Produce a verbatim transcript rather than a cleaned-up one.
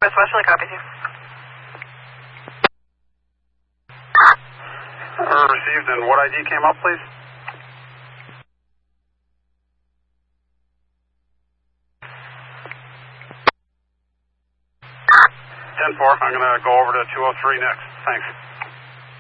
West Westerly copies you. Uh, received, and what I D came up, please? ten four, I'm going to go over to two oh three next. Thanks.